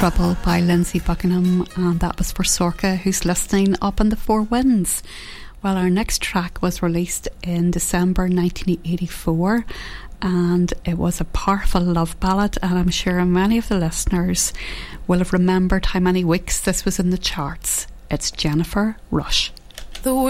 Trouble by Lindsay Buckingham, and that was for Sorka, who's listening up in the Four Winds. Well, our next track was released in December 1984, and it was a powerful love ballad, and I'm sure many of the listeners will have remembered how many weeks this was in the charts. It's Jennifer Rush. The